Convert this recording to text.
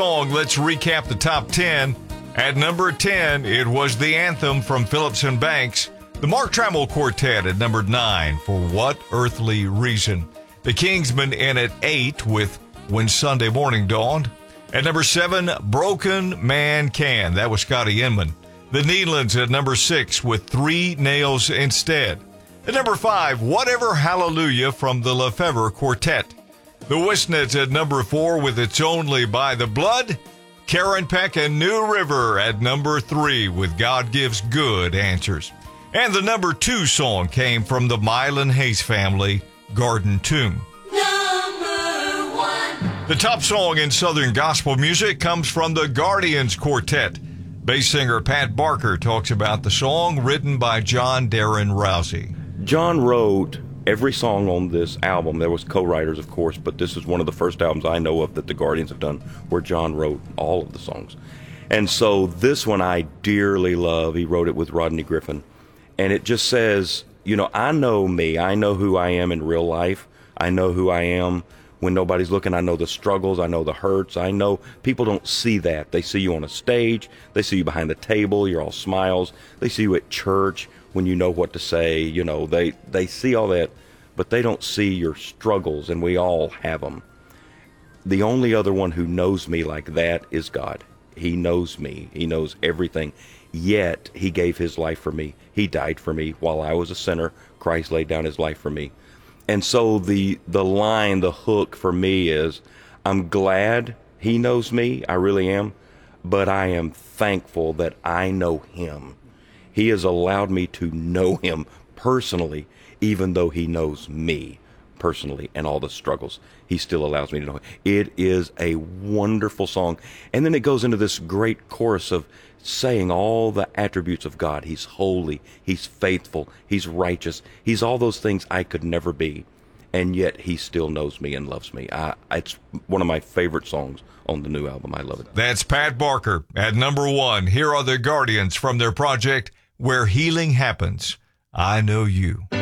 Let's recap the top 10. At number 10, it was the anthem from Phillips and Banks. The Mark Trammell Quartet at number 9, For What Earthly Reason. The Kingsmen in at 8 with When Sunday Morning Dawned. At number 7, Broken Man Can. That was Scotty Inman. The Needlands at number 6 with Three Nails Instead. At number 5, Whatever Hallelujah from the Lefevre Quartet. The Wisnets at number 4 with It's Only by the Blood. Karen Peck and New River at number 3 with God Gives Good Answers. And the number 2 song came from the Mylan Hayes family, Garden Tomb. Number 1. The top song in Southern gospel music comes from the Guardians Quartet. Bass singer Pat Barker talks about the song written by John Darren Rousey. John wrote every song on this album. There was co-writers, of course, but this is one of the first albums I know of that the Guardians have done where John wrote all of the songs. And so this one I dearly love. He wrote it with Rodney Griffin. And it just says, you know, I know me. I know who I am in real life. I know who I am when nobody's looking. I know the struggles. I know the hurts. I know people don't see that. They see you on a stage. They see you behind the table. You're all smiles. They see you at church when you know what to say. You know, they see all that, but they don't see your struggles, and we all have them. The only other one who knows me like that is God. He knows me. He knows everything. Yet he gave his life for me. He died for me while I was a sinner. Christ laid down his life for me. And so the line, the hook for me is, I'm glad he knows me. I really am. But I am thankful that I know him. He has allowed me to know him personally, even though he knows me personally and all the struggles. He still allows me to know him. It is a wonderful song. And then it goes into this great chorus of saying all the attributes of God. He's holy, he's faithful, he's righteous, he's all those things I could never be, and yet he still knows me and loves me. It's one of my favorite songs on the new album. I love it. That's Pat Barker at number 1. Here are the Guardians from their project Where Healing Happens. I Know You.